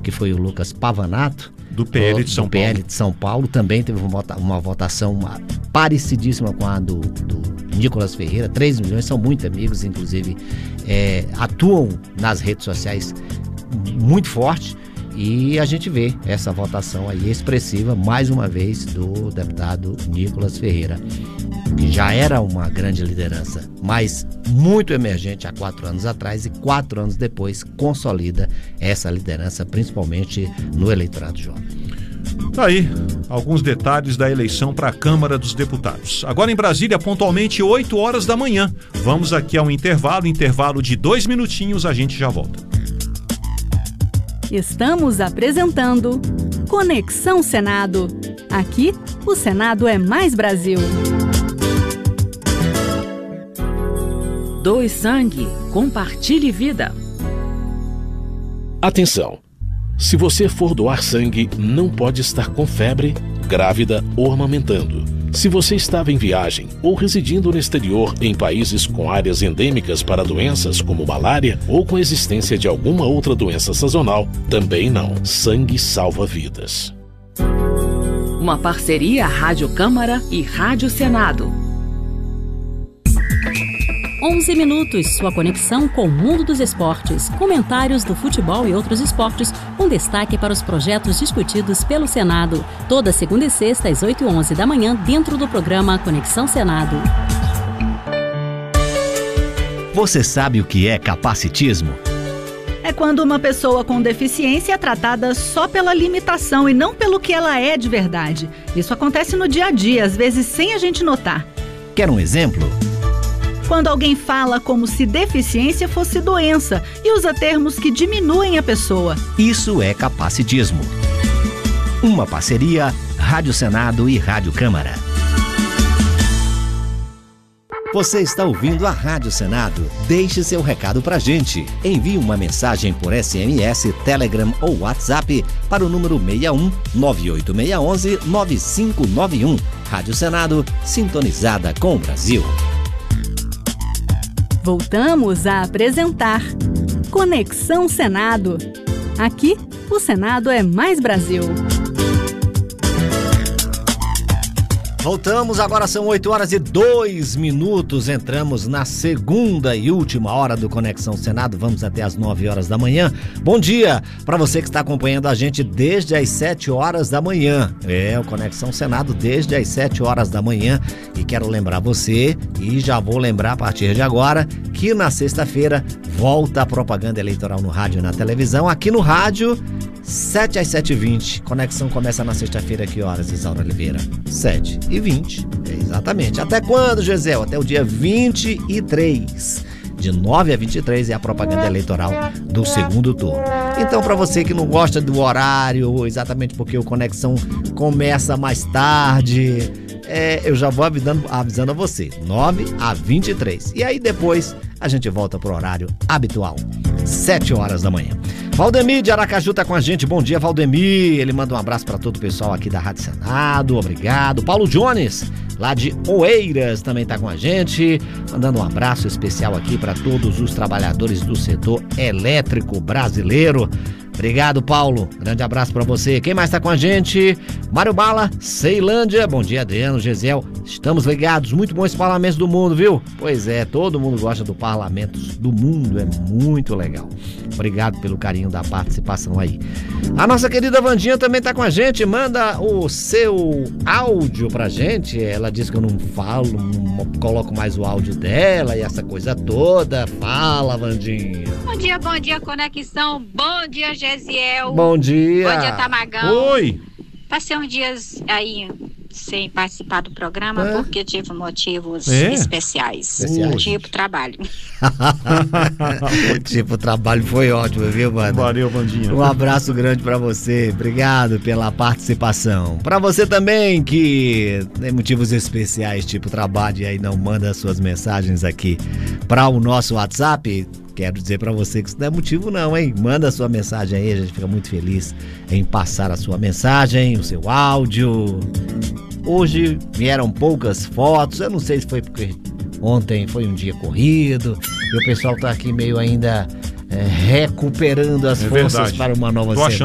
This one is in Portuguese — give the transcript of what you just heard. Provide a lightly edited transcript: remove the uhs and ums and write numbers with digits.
que foi o Lucas Pavanato, do PL de São Paulo. PL de São Paulo, também teve uma votação parecidíssima com a do Nicolas Ferreira. 3 milhões, são muito amigos, inclusive atuam nas redes sociais muito forte. E a gente vê essa votação aí expressiva, mais uma vez, do deputado Nicolas Ferreira, que já era uma grande liderança, mas muito emergente há 4 anos atrás, e 4 anos depois consolida essa liderança, principalmente no eleitorado jovem. Tá aí alguns detalhes da eleição para a Câmara dos Deputados. Agora em Brasília, pontualmente 8 horas da manhã. Vamos aqui a um intervalo de 2 minutinhos, a gente já volta. Estamos apresentando Conexão Senado. Aqui, o Senado é mais Brasil. Doe sangue, compartilhe vida. Atenção! Se você for doar sangue, não pode estar com febre, grávida ou amamentando. Se você estava em viagem ou residindo no exterior em países com áreas endêmicas para doenças como malária ou com existência de alguma outra doença sazonal, também não. Sangue salva vidas. Uma parceria Rádio Câmara e Rádio Senado. 11 minutos, sua conexão com o mundo dos esportes. Comentários do futebol e outros esportes, com destaque para os projetos discutidos pelo Senado. Toda segunda e sexta, às 8h11 da manhã, dentro do programa Conexão Senado. Você sabe o que é capacitismo? É quando uma pessoa com deficiência é tratada só pela limitação e não pelo que ela é de verdade. Isso acontece no dia a dia, às vezes sem a gente notar. Quer um exemplo? Quando alguém fala como se deficiência fosse doença e usa termos que diminuem a pessoa. Isso é capacitismo. Uma parceria Rádio Senado e Rádio Câmara. Você está ouvindo a Rádio Senado? Deixe seu recado pra gente. Envie uma mensagem por SMS, Telegram ou WhatsApp para o número 61 98611 9591. Rádio Senado, sintonizada com o Brasil. Voltamos a apresentar Conexão Senado. Aqui, o Senado é mais Brasil. Voltamos, agora são 8h02. Entramos na segunda e última hora do Conexão Senado. Vamos até às 9h da manhã. Bom dia para você que está acompanhando a gente desde as 7h da manhã. O Conexão Senado desde as 7h da manhã. E quero lembrar você, e já vou lembrar a partir de agora, que na sexta-feira volta a propaganda eleitoral no rádio e na televisão. Aqui no rádio, 7 às 7h20. Conexão começa na sexta-feira, que horas, Isaura Oliveira? 7h20, exatamente. Até quando, Gisele? Até o dia 23. De 9 a 23 é a propaganda eleitoral do segundo turno. Então, para você que não gosta do horário, exatamente porque o Conexão começa mais tarde, eu já vou avisando a você, 9 a 23. E aí depois a gente volta pro horário habitual, 7h da manhã. Valdemir de Aracaju tá com a gente. Bom dia, Valdemir. Ele manda um abraço para todo o pessoal aqui da Rádio Senado. Obrigado. Paulo Jones, lá de Oeiras, também tá com a gente. Mandando um abraço especial aqui para todos os trabalhadores do setor elétrico brasileiro. Obrigado, Paulo. Grande abraço pra você. Quem mais tá com a gente? Mário Bala, Ceilândia. Bom dia, Adriano, Gesiel. Estamos ligados. Muito bom esse Parlamento do Mundo, viu? Pois é, todo mundo gosta do Parlamento do Mundo. É muito legal. Obrigado pelo carinho da participação aí. A nossa querida Vandinha também tá com a gente. Manda o seu áudio pra gente. Ela diz que eu não falo, não coloco mais o áudio dela e essa coisa toda. Fala, Vandinha. Bom dia, Conexão. Bom dia, Gesiel. Bom dia. Bom dia, Tamagão. Oi. Passei uns dias aí sem participar do programa porque tive motivos especiais. Tipo trabalho. Tipo trabalho foi ótimo, viu, mano? Valeu, Vandinha. Um abraço grande pra você. Obrigado pela participação. Pra você também que tem motivos especiais, tipo trabalho, e aí não manda suas mensagens aqui pra o nosso WhatsApp. Quero dizer pra você que isso não é motivo não, hein? Manda a sua mensagem aí, a gente fica muito feliz em passar a sua mensagem, o seu áudio. Hoje vieram poucas fotos, eu não sei se foi porque ontem foi um dia corrido e o pessoal tá aqui meio ainda recuperando as forças para uma nova semana.